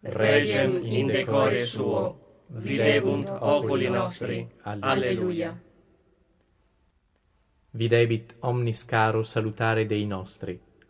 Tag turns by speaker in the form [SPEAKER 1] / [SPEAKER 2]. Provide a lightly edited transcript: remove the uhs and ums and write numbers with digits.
[SPEAKER 1] regem in decore suo, videbunt oculi nostri. Alleluia.
[SPEAKER 2] Videbit omnis caro salutare Dei nostri.